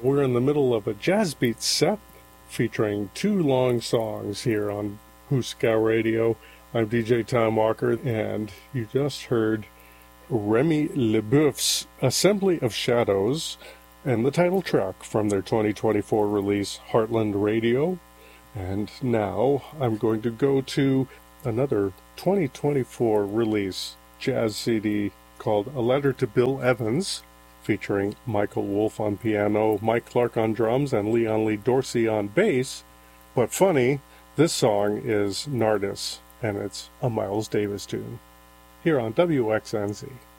We're in the middle of a jazz beat set featuring two long songs here on Huska Radio. I'm DJ Tom Walker, and you just heard Remy LeBoeuf's Assembly of Shadows and the title track from their 2024 release, Heartland Radio. And now I'm going to go to another 2024 release jazz CD called A Letter to Bill Evans, featuring Michael Wolff on piano, Mike Clark on drums, and Leon Lee Dorsey on bass. But funny, this song is Nardis, and it's a Miles Davis tune, here on WXNZ.